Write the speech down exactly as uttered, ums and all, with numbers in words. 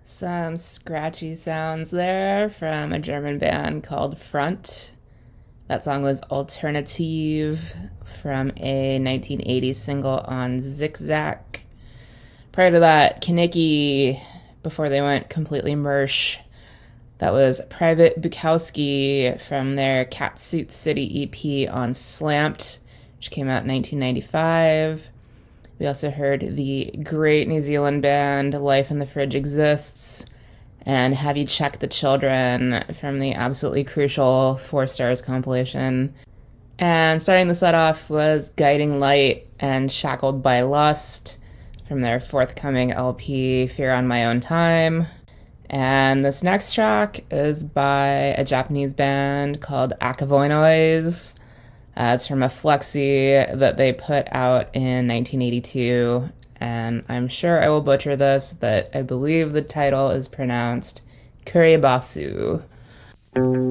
Some scratchy sounds there from a German band called Front. That song was Alternative from a nineteen eighty single on Zigzag. Prior to that, Kinnicky, before they went completely mersh. That was Private Bukowski from their Catsuit City E P on Slamped, which came out in nineteen ninety-five. We also heard the great New Zealand band Life in the Fridge Exists and Have You Checked the Children from the absolutely crucial Four Stars compilation. And starting the set off was Guiding Light and Shackled by Lust from their forthcoming L P Fear on My Own Time. And this next track is by a Japanese band called Akavoinoise. Uh, it's from a flexi that they put out in nineteen eighty-two, and I'm sure I will butcher this, but I believe the title is pronounced Kuribasu.